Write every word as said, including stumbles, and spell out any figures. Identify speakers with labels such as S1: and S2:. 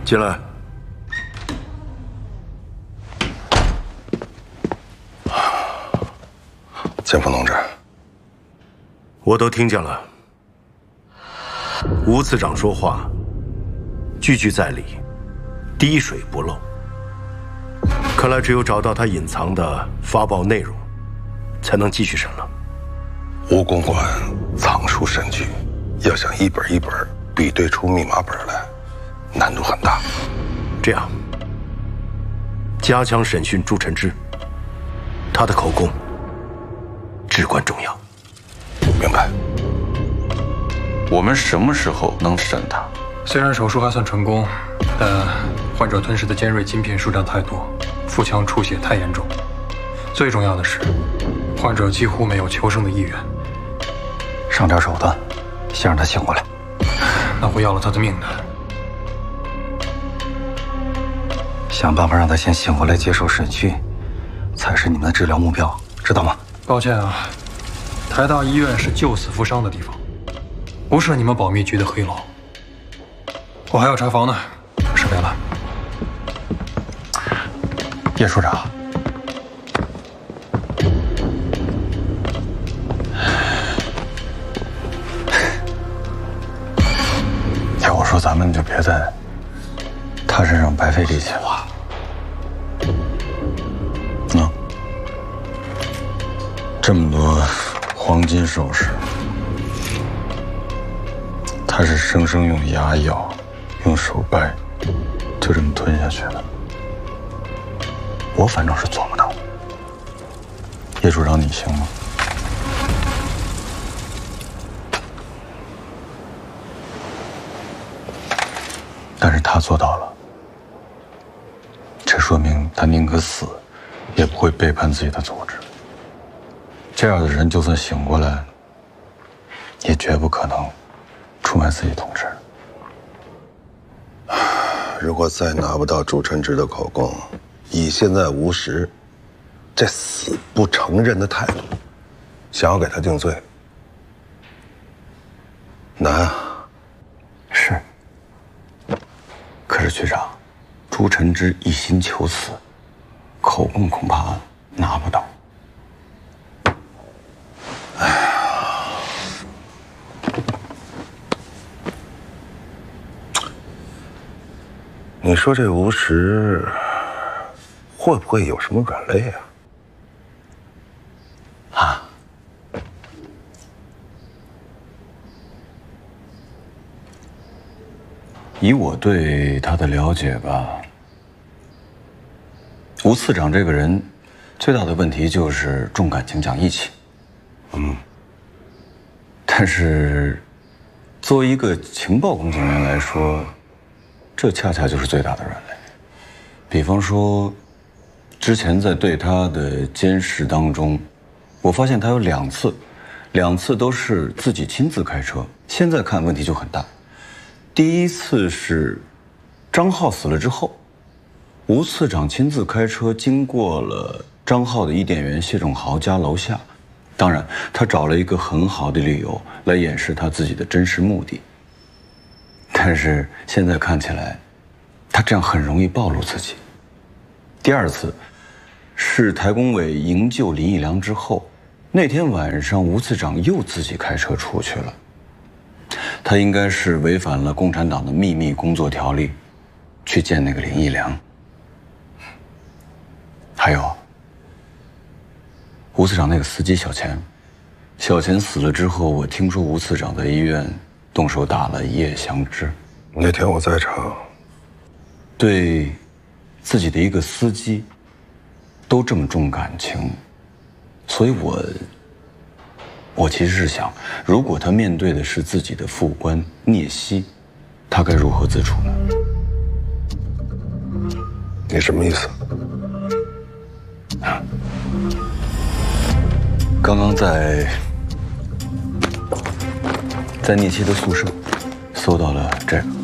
S1: 进来。
S2: 建峰同志，
S1: 我都听见了。吴次长说话句句在理，滴水不漏。看来只有找到他隐藏的发报内容，才能继续审了。
S2: 吴公馆藏书神具，要想一本一本比对出密码本来，难度很大。
S1: 这样，加强审讯朱晨之，他的口供至关重要。
S2: 明白。
S3: 我们什么时候能审他？
S4: 虽然手术还算成功，但患者吞噬的尖锐晶片数量太多，腹腔出血太严重。最重要的是，患者几乎没有求生的意愿。
S5: 上点手段，先让他醒过来。
S4: 那会要了他的命的。
S5: 想办法让他先醒过来接受审讯，才是你们的治疗目标，知道吗？
S4: 抱歉啊，台大医院是救死扶伤的地方，不是你们保密局的黑牢。我还要查房呢，失陪了。
S5: 叶处长，要我说，咱们就别在他身上白费力气了。
S3: 那这么多黄金首饰，他是生生用牙咬，用手掰，就这么吞下去的。我反正是做不到。叶处长，你行吗？但是他做到了，这说明他宁可死，也不会背叛自己的组织。这样的人，就算醒过来，也绝不可能出卖自己同志。
S2: 如果再拿不到朱晨之的口供，以现在吴石这死不承认的态度，想要给他定罪，难啊。
S5: 是。可是局长，朱晨之一心求死，口供恐怕拿不到。
S2: 哎呀，你说这吴石会不会有什么软肋啊？
S5: 啊？以我对他的了解吧，吴次长这个人最大的问题就是重感情、讲义气。
S2: 嗯。
S5: 但是，作为一个情报工作人员来说，这恰恰就是最大的软肋。比方说，之前在对他的监视当中，我发现他有两次，两次都是自己亲自开车。现在看问题就很大。第一次是张浩死了之后，吴次长亲自开车经过了张浩的伊甸园谢仲豪家楼下，当然他找了一个很好的理由来掩饰他自己的真实目的。但是现在看起来，他这样很容易暴露自己。第二次是台工委营救林义良之后，那天晚上吴次长又自己开车出去了。他应该是违反了共产党的秘密工作条例，去见那个林义良。还有，吴次长那个司机小钱，小钱死了之后，我听说吴次长在医院动手打了叶祥之。
S2: 那天我在场。
S5: 对自己的一个司机都这么重感情，所以我。我其实是想，如果他面对的是自己的副官聂曦，他该如何自处呢？
S2: 你什么意思？
S5: 啊，刚刚在在聂曦的宿舍搜到了这个。